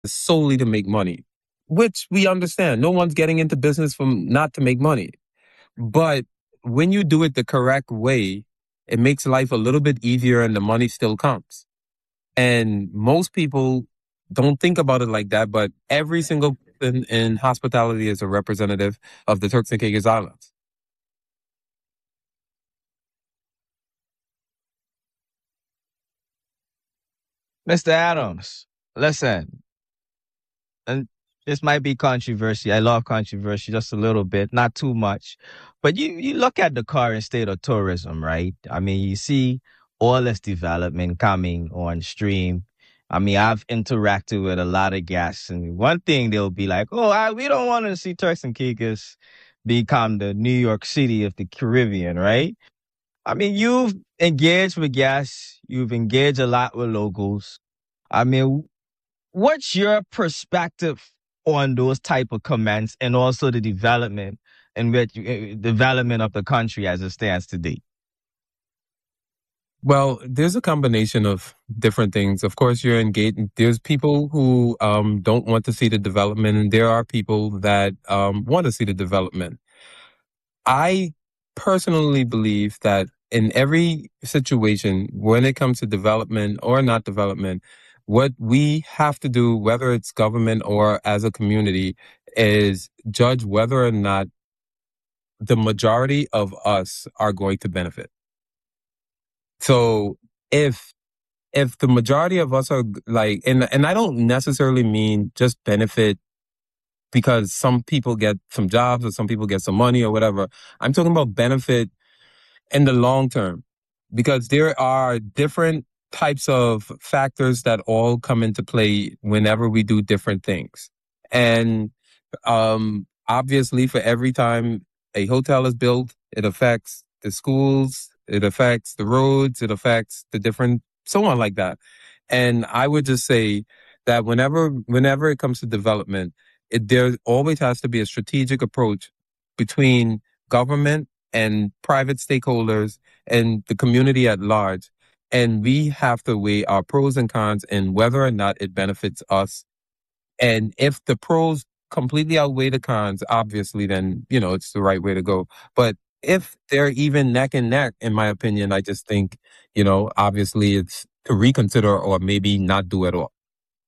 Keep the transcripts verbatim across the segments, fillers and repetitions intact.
solely to make money, which we understand. No one's getting into business from not to make money. But when you do it the correct way, it makes life a little bit easier and the money still comes. And most people don't think about it like that, but every single person in hospitality is a representative of the Turks and Caicos Islands. Mister Adams, listen, and this might be controversy. I love controversy just a little bit, not too much. But you, you look at the current state of tourism, right? I mean, you see all this development coming on stream. I mean, I've interacted with a lot of guests, and one thing they'll be like, oh, I, we don't want to see Turks and Caicos become the New York City of the Caribbean, right? I mean, you've engaged with guests, you've engaged a lot with locals. I mean, what's your perspective on those type of comments and also the development and which uh, development of the country as it stands today? Well, there's a combination of different things. Of course, you're engaged. There's people who um, don't want to see the development, and there are people that um, want to see the development. I personally believe that in every situation, when it comes to development or not development, what we have to do, whether it's government or as a community, is judge whether or not the majority of us are going to benefit. So if if the majority of us are like, and and I don't necessarily mean just benefit because some people get some jobs or some people get some money or whatever. I'm talking about benefit in the long term, because there are different types of factors that all come into play whenever we do different things. And um, obviously, for every time a hotel is built, it affects the schools, it affects the roads, it affects the different, so on like that. And I would just say that whenever, whenever it comes to development, it, there always has to be a strategic approach between government and private stakeholders and the community at large. And we have to weigh our pros and cons and whether or not it benefits us. And if the pros completely outweigh the cons, obviously, then, you know, it's the right way to go. But if they're even neck and neck, in my opinion, I just think, you know, obviously it's to reconsider or maybe not do at all.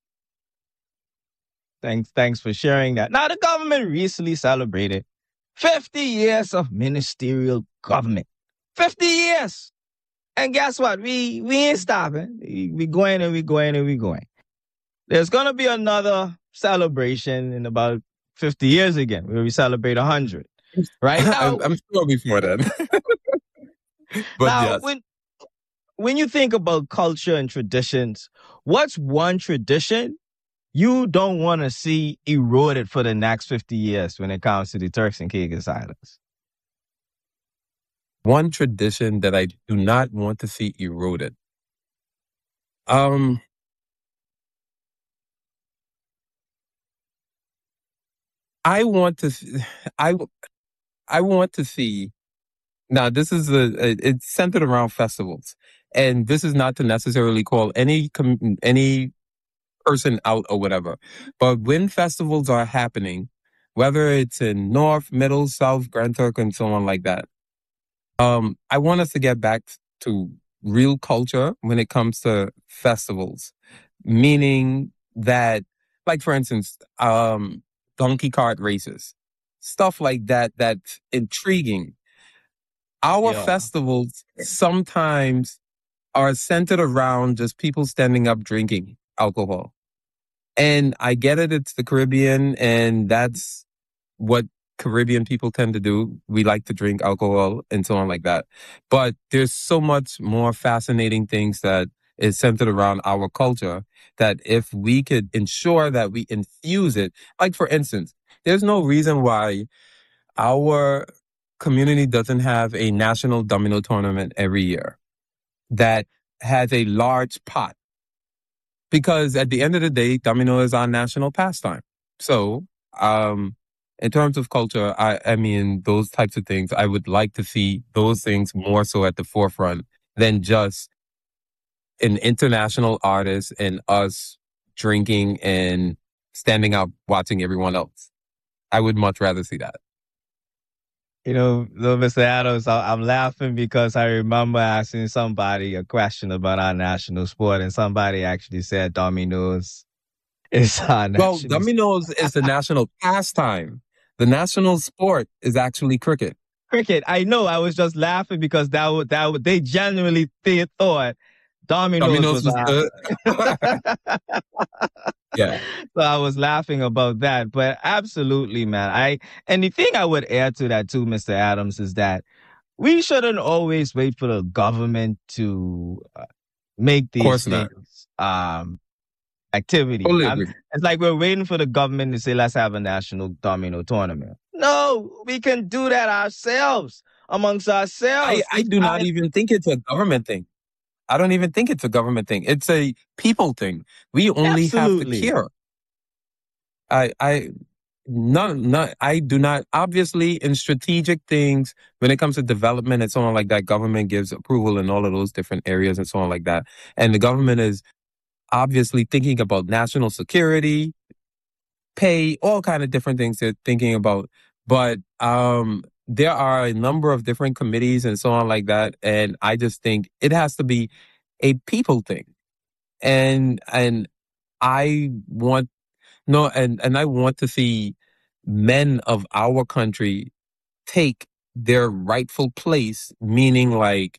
Thanks, thanks for sharing that. Now, the government recently celebrated fifty years of ministerial government. fifty years. And guess what? We we ain't stopping. We, we going and we going and we going. There's going to be another celebration in about fifty years again, where we celebrate one hundred. Right now, I'm, I'm sure before then. But now yes. when when you think about culture and traditions, what's one tradition you don't want to see eroded for the next fifty years when it comes to the Turks and Caicos Islands? One tradition that I do not want to see eroded. Um, I want to, I, I want to see. Now, this is a, a it's centered around festivals, and this is not to necessarily call any com, any person out or whatever. But when festivals are happening, whether it's in North, Middle, South, Grand Turk, and so on like that, um, I want us to get back to real culture when it comes to festivals, meaning that, like for instance, um, donkey cart races, stuff like that. That's intriguing. Our Yeah. festivals sometimes are centered around just people standing up drinking alcohol. And I get it, it's the Caribbean, and that's what Caribbean people tend to do. We like to drink alcohol and so on like that. But there's so much more fascinating things that is centered around our culture that if we could ensure that we infuse it, like for instance, there's no reason why our community doesn't have a national domino tournament every year that has a large pot. Because at the end of the day, domino is our national pastime. So, um, in terms of culture, I, I mean, those types of things, I would like to see those things more so at the forefront than just an international artist and us drinking and standing out, watching everyone else. I would much rather see that. You know, though, Mister Adams, I, I'm laughing because I remember asking somebody a question about our national sport, and somebody actually said dominoes is our Well, national sport. dominoes is the national pastime. The national sport is actually cricket. Cricket. I know. I was just laughing because that would, that would, they genuinely th- thought dominoes, Dominoes was was our. the yeah. So I was laughing about that. But absolutely, man. I and the thing I would add to that too, Mister Adams, is that we shouldn't always wait for the government to uh, make Of these course not. things um activity. Totally I'm, agree. it's like we're waiting for the government to say, let's have a national domino tournament. No, we can do that ourselves, amongst I, ourselves. I If do not I, even think it's a government thing. I don't even think it's a government thing. It's a people thing. We only have to absolutely. care. I I none, none I do not obviously in strategic things when it comes to development and so on like that, government gives approval in all of those different areas and so on like that. And the government is obviously thinking about national security, pay, all kind of different things they're thinking about. But um there are a number of different committees and so on like that. And I just think it has to be a people thing. And and I want no and, and I want to see men of our country take their rightful place, meaning like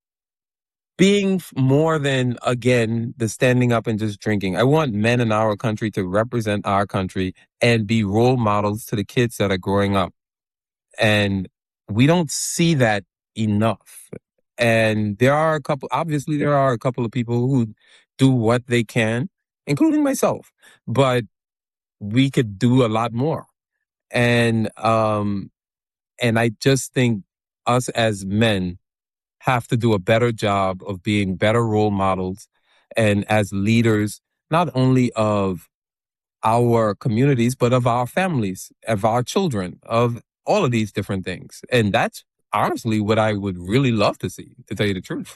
being f- more than again the standing up and just drinking. I want men in our country to represent our country and be role models to the kids that are growing up. And we don't see that enough. And there are a couple, obviously, there are a couple of people who do what they can, including myself, but we could do a lot more. And, um, and I just think us as men have to do a better job of being better role models and as leaders, not only of our communities, but of our families, of our children, of all of these different things. And that's honestly what I would really love to see, to tell you the truth.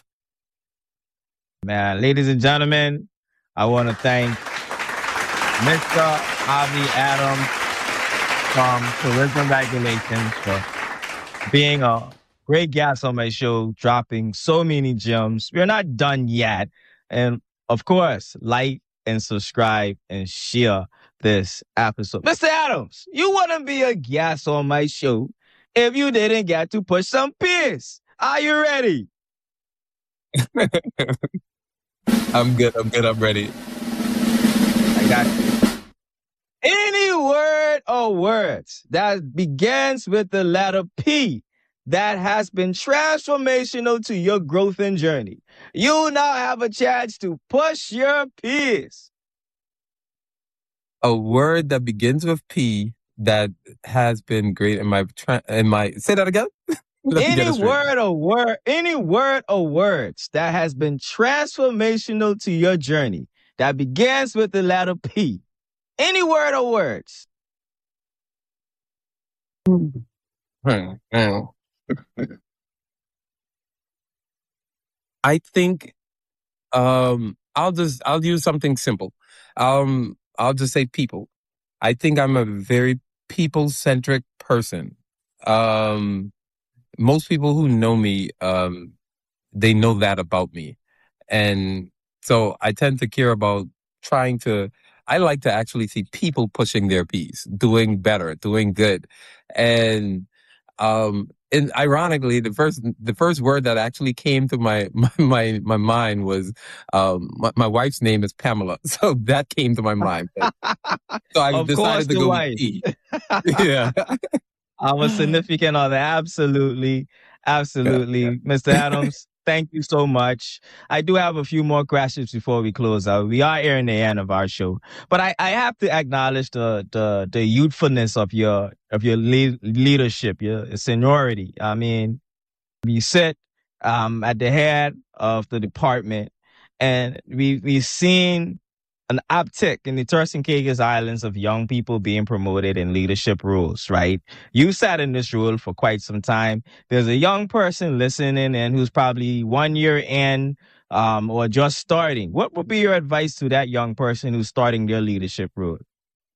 Man, ladies and gentlemen, I want to thank Mister Avi Adams from Tourism Regulations for being a great guest on my show, dropping so many gems. We're not done yet. And of course, like and subscribe and share this episode. Mister Adams, you wouldn't be a guest on my show if you didn't get to push some peers. Are you ready? I'm good. I'm good. I'm ready. I got you. Any word or words that begins with the letter P that has been transformational to your growth and journey. You now have a chance to push your peers. A word that begins with P that has been great in my tra- in my say that again. Let me get Any it straight. word or word, any word or words that has been transformational to your journey that begins with the letter P. Any word or words. Hmm, hmm. I think um I'll just I'll use something simple. Um I'll just say people. I think I'm a very people centric person. Um most people who know me um they know that about me. And so I tend to care about trying to I like to actually see people pushing their piece, doing better, doing good. And um and ironically the first the first word that actually came to my my my, my mind was um my, my wife's name is Pamela. So that came to my mind. So I Of course, decided to the go with wife. P. Yeah. Our significant other. Absolutely. Absolutely. Mister Adams, thank you so much. I do have a few more questions before we close out. We are nearing the end of our show, but I, I have to acknowledge the, the, the youthfulness of your, of your le- leadership, your seniority. I mean, you sit, um, at the head of the department and we, we've seen an uptick in the Turks and Caicos Islands of young people being promoted in leadership roles, right? You sat in this role for quite some time. There's a young person listening and who's probably one year in um, or just starting. What would be your advice to that young person who's starting their leadership role?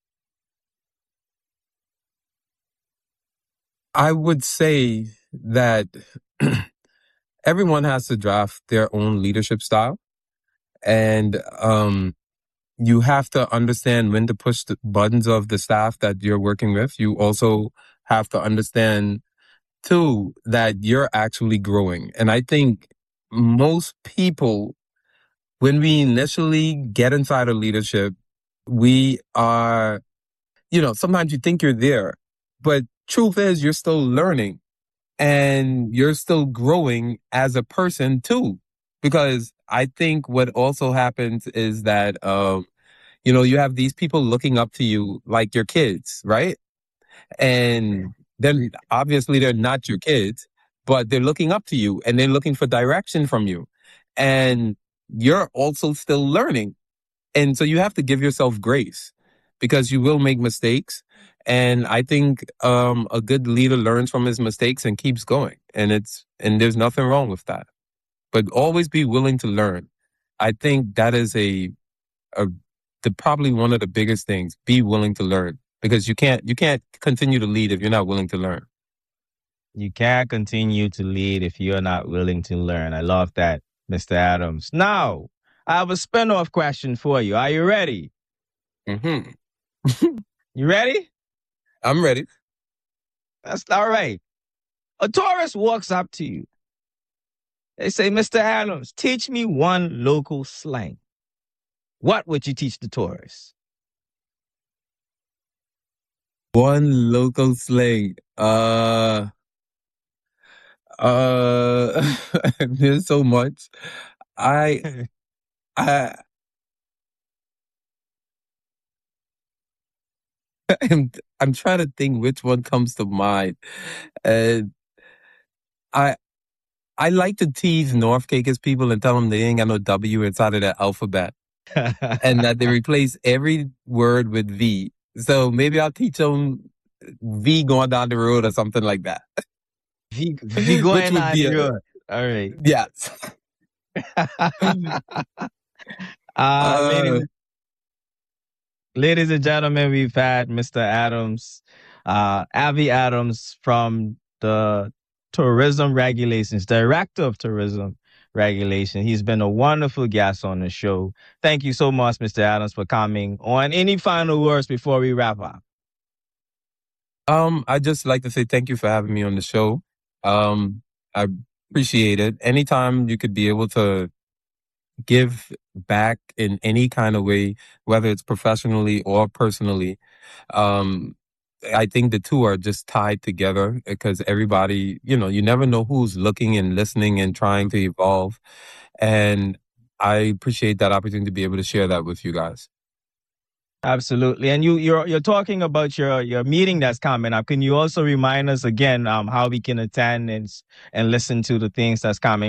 I would say that everyone has to draft their own leadership style. And um, you have to understand when to push the buttons of the staff that you're working with. You also have to understand, too, that you're actually growing. And I think most people, when we initially get inside of leadership, we are, you know, sometimes you think you're there, but truth is you're still learning and you're still growing as a person too. Because I think what also happens is that, um, you know, you have these people looking up to you like your kids, right? And then obviously they're not your kids, but they're looking up to you and they're looking for direction from you. And you're also still learning. And so you have to give yourself grace because you will make mistakes. And I think um, a good leader learns from his mistakes and keeps going. And it's and there's nothing wrong with that. But always be willing to learn. I think that is a a the probably one of the biggest things. Be willing to learn because you can't you can't continue to lead if you're not willing to learn. You can't continue to lead if you're not willing to learn. I love that, Mister Adams. Now, I have a spin-off question for you. Are you ready? Mm-hmm. You ready? I'm ready. That's all right. A tourist walks up to you. They say, Mister Adams, teach me one local slang. What would you teach the tourist? One local slang. Uh, uh, there's so much. I, I, I'm, I'm trying to think which one comes to mind. And I, I like to tease North Caucus people and tell them they ain't got no W inside of that alphabet and that they replace every word with V. So maybe I'll teach them V going down the road or something like that. V, v going down the road. All right. Yes. uh, uh, ladies, ladies and gentlemen, we've had Mister Adams, uh, Avi Adams from the Tourism Regulations, Director of Tourism Regulation. He's been a wonderful guest on the show. Thank you so much, Mister Adams, for coming on. Any final words before we wrap up? Um, I'd just like to say thank you for having me on the show. Um, I appreciate it. Anytime you could be able to give back in any kind of way, whether it's professionally or personally, um, I think the two are just tied together because everybody, you know, you never know who's looking and listening and trying to evolve. And I appreciate that opportunity to be able to share that with you guys. Absolutely. And you, you're you're talking about your, your meeting that's coming up. Can you also remind us again um, how we can attend and, and listen to the things that's coming